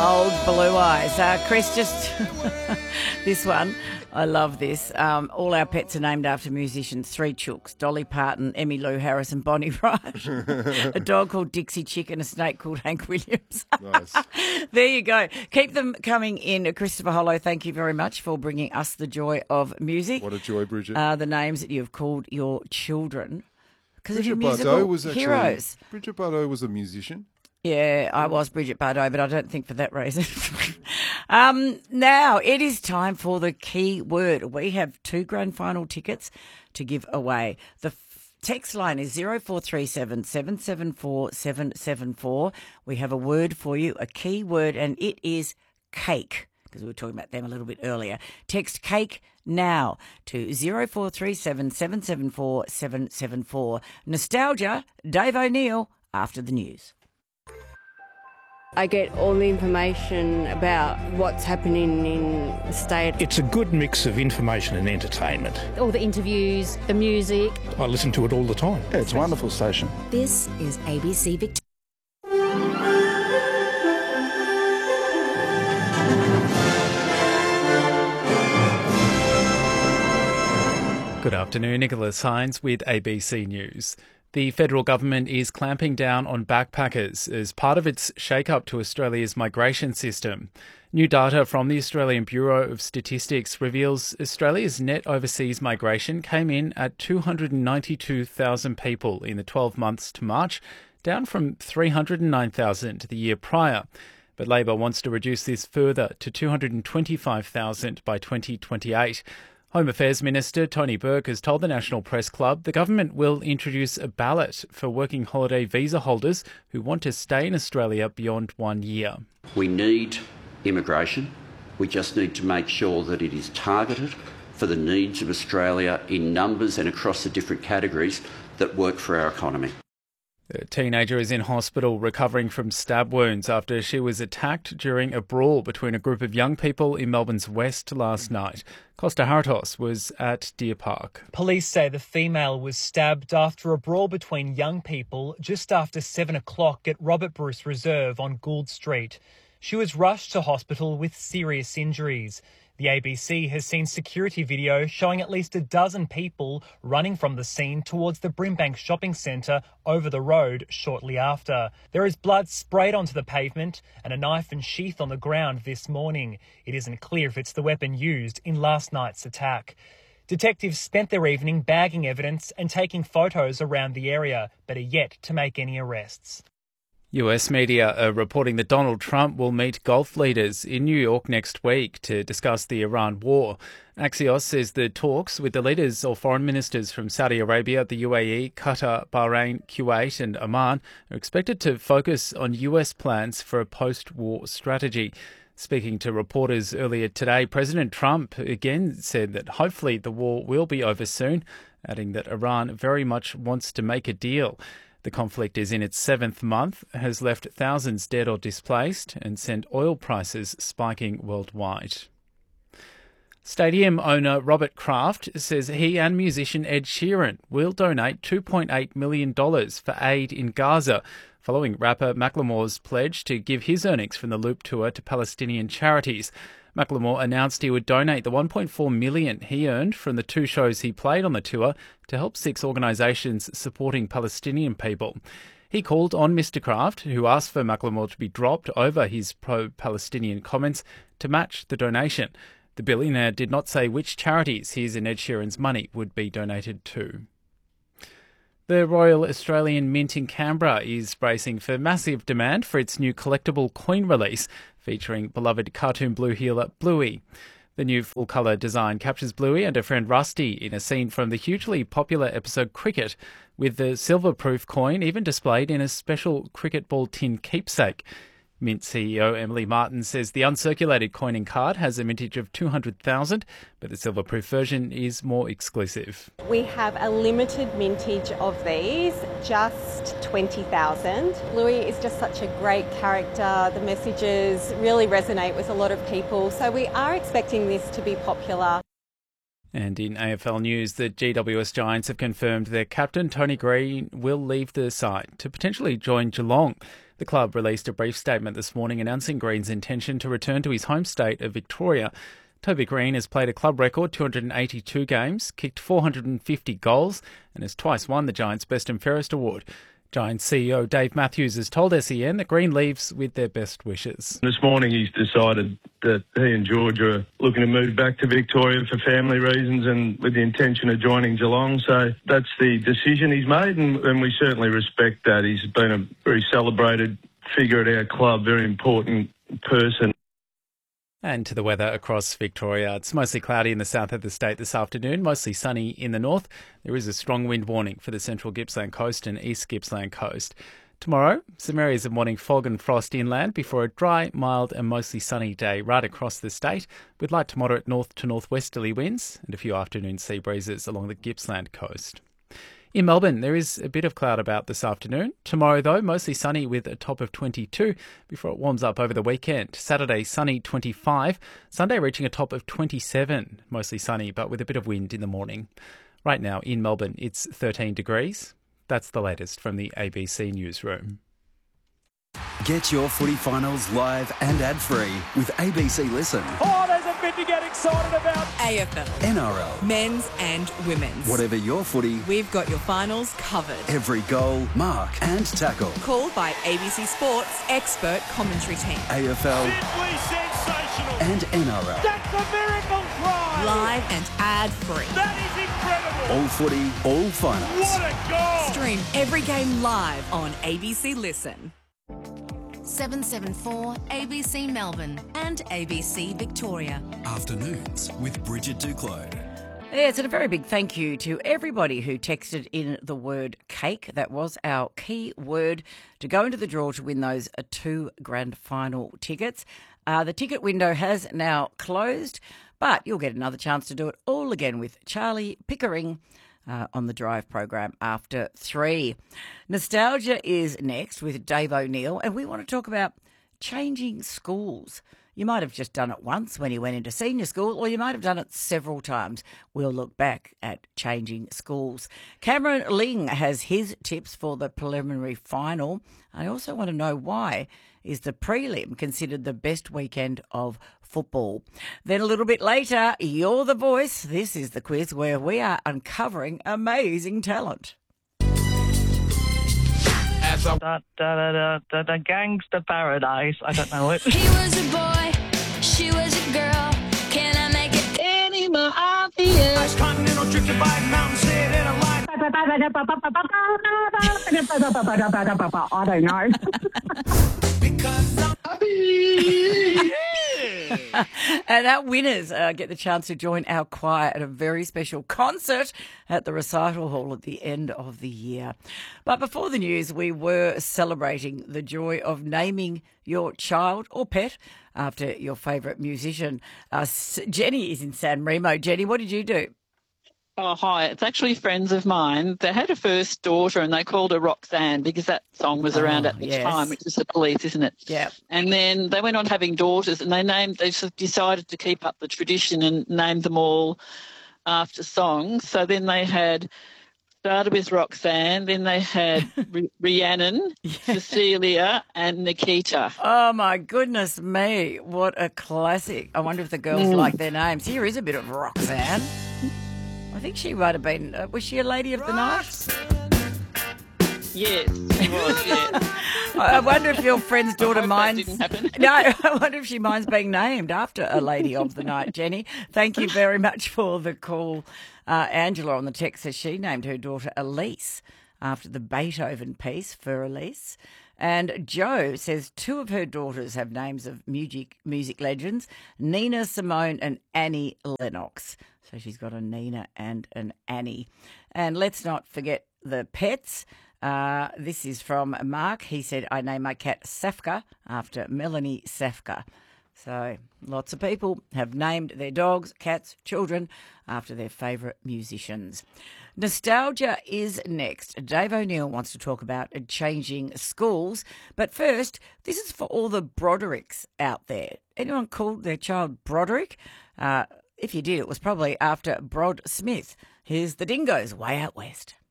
Old Blue Eyes. Chris, just this one. I love this. All our pets are named after musicians. 3 chooks: Dolly Parton, Emmylou Harris and Bonnie Wright. A dog called Dixie Chick and a snake called Hank Williams. Nice. There you go. Keep them coming in. Christopher Hollow, thank you very much for bringing us the joy of music. What a joy, Bridget. The names that you've called your children. Because of your Bridget musical Bardot was actually... heroes. Bridget Bardot was a musician. Yeah, I was Bridget Bardot, but I don't think for that reason. Now, it is time for the key word. We have 2 grand final tickets to give away. The text line is 0437 774 774. We have a word for you, a key word, and it is cake, because we were talking about them a little bit earlier. Text cake now to 0437 774 774. Nostalgia, Dave O'Neill, after the news. I get all the information about what's happening in the state. It's a good mix of information and entertainment. All the interviews, the music. I listen to it all the time. Yeah, it's a wonderful station. This is ABC Victoria. Good afternoon, Nicholas Hines with ABC News. The federal government is clamping down on backpackers as part of its shake-up to Australia's migration system. New data from the Australian Bureau of Statistics reveals Australia's net overseas migration came in at 292,000 people in the 12 months to March, down from 309,000 the year prior. But Labor wants to reduce this further to 225,000 by 2028. Home Affairs Minister Tony Burke has told the National Press Club the government will introduce a ballot for working holiday visa holders who want to stay in Australia beyond 1 year. We need immigration. We just need to make sure that it is targeted for the needs of Australia in numbers and across the different categories that work for our economy. The teenager is in hospital recovering from stab wounds after she was attacked during a brawl between a group of young people in Melbourne's West last night. Costa Hartos was at Deer Park. Police say the female was stabbed after a brawl between young people just after 7 o'clock at Robert Bruce Reserve on Gould Street. She was rushed to hospital with serious injuries. The ABC has seen security video showing at least a dozen people running from the scene towards the Brimbank shopping centre over the road shortly after. There is blood sprayed onto the pavement and a knife and sheath on the ground this morning. It isn't clear if it's the weapon used in last night's attack. Detectives spent their evening bagging evidence and taking photos around the area, but are yet to make any arrests. US media are reporting that Donald Trump will meet Gulf leaders in New York next week to discuss the Iran war. Axios says the talks with the leaders or foreign ministers from Saudi Arabia, the UAE, Qatar, Bahrain, Kuwait and Oman are expected to focus on US plans for a post-war strategy. Speaking to reporters earlier today, President Trump again said that hopefully the war will be over soon, adding that Iran very much wants to make a deal. The conflict is in its 7th month, has left thousands dead or displaced, and sent oil prices spiking worldwide. Stadium owner Robert Kraft says he and musician Ed Sheeran will donate $2.8 million for aid in Gaza, following rapper Macklemore's pledge to give his earnings from the Loop tour to Palestinian charities. Macklemore announced he would donate the $1.4 million he earned from the 2 shows he played on the tour to help 6 organisations supporting Palestinian people. He called on Mr Kraft, who asked for Macklemore to be dropped over his pro-Palestinian comments, to match the donation. The billionaire did not say which charities his and Ed Sheeran's money would be donated to. The Royal Australian Mint in Canberra is bracing for massive demand for its new collectible coin release, featuring beloved cartoon blue heeler Bluey. The new full-colour design captures Bluey and her friend Rusty in a scene from the hugely popular episode Cricket, with the silver-proof coin even displayed in a special cricket ball tin keepsake. Mint CEO Emily Martin says the uncirculated coin and card has a mintage of 200,000, but the silver-proof version is more exclusive. We have a limited mintage of these, just 20,000. Bluey is just such a great character. The messages really resonate with a lot of people, so we are expecting this to be popular. And in AFL news, the GWS Giants have confirmed their captain Tony Green will leave the side to potentially join Geelong. The club released a brief statement this morning announcing Green's intention to return to his home state of Victoria. Toby Green has played a club record 282 games, kicked 450 goals and has twice won the Giants' Best and Fairest award. Giants CEO Dave Matthews has told SEN that Green leaves with their best wishes. This morning he's decided that he and George are looking to move back to Victoria for family reasons and with the intention of joining Geelong. So that's the decision he's made, and we certainly respect that. He's been a very celebrated figure at our club, very important person. And to the weather across Victoria. It's mostly cloudy in the south of the state this afternoon, mostly sunny in the north. There is a strong wind warning for the central Gippsland coast and east Gippsland coast. Tomorrow, some areas of morning fog and frost inland before a dry, mild and mostly sunny day right across the state with light to moderate north to northwesterly winds and a few afternoon sea breezes along the Gippsland coast. In Melbourne, there is a bit of cloud about this afternoon. Tomorrow, though, mostly sunny with a top of 22 before it warms up over the weekend. Saturday, sunny 25. Sunday, reaching a top of 27. Mostly sunny, but with a bit of wind in the morning. Right now, in Melbourne, it's 13 degrees. That's the latest from the ABC Newsroom. Get your footy finals live and ad-free with ABC Listen. Oh, there's a bit to get excited about. AFL. NRL. Men's and women's. Whatever your footy, we've got your finals covered. Every goal, mark and tackle. Called by ABC Sports' expert commentary team. AFL. Simply sensational. And NRL. That's a miracle try. Live and ad-free. That is incredible. All footy, all finals. What a goal. Stream every game live on ABC Listen. 774 ABC Melbourne and ABC Victoria. Afternoons with Bridget Duclos. Yes, and a very big thank you to everybody who texted in the word cake. That was our key word to go into the draw to win those 2 grand final tickets. The ticket window has now closed, but you'll get another chance to do it all again with Charlie Pickering on the Drive program after 3. Nostalgia is next with Dave O'Neill, and we want to talk about changing schools. You might have just done it once when you went into senior school, or you might have done it several times. We'll look back at changing schools. Cameron Ling has his tips for the preliminary final. I also want to know, why is the prelim considered the best weekend of football? Then a little bit later, You're the Voice. This is the quiz where we are uncovering amazing talent. The Gangster Paradise. I don't know it. He was a boy, she was a girl. Can I make it any more obvious? Ice continental drifted by a mountain, sit in a line. I don't know. Because I'm happy. And our winners get the chance to join our choir at a very special concert at the Recital Hall at the end of the year. But before the news, we were celebrating the joy of naming your child or pet after your favourite musician. Jenny is in San Remo. Jenny, what did you do? Oh, hi. It's actually friends of mine. They had a first daughter and they called her Roxanne because that song was around at the time, which is the Police, isn't it? Yeah. And then they went on having daughters and they decided to keep up the tradition and named them all after songs. So then they started with Roxanne, then they had Rhiannon, Cecilia and Nikita. Oh, my goodness me. What a classic. I wonder if the girls like their names. Here is a bit of Roxanne. I think she might have been, was she a lady of the night? Yes, she was, yeah. I wonder if your friend's daughter minds. That didn't happen. No, I wonder if she minds being named after a lady of the night, Jenny. Thank you very much for the call. Angela on the text says she named her daughter Elise after the Beethoven piece for Elise. And Joe says 2 of her daughters have names of music legends, Nina Simone and Annie Lennox. So she's got a Nina and an Annie. And let's not forget the pets. This is from Mark. He said, I named my cat Safka after Melanie Safka. So lots of people have named their dogs, cats, children after their favourite musicians. Nostalgia is next. Dave O'Neill wants to talk about changing schools. But first, this is for all the Brodericks out there. Anyone called their child Broderick? If you did, it was probably after Brod Smith. Here's the Dingoes, Way Out West.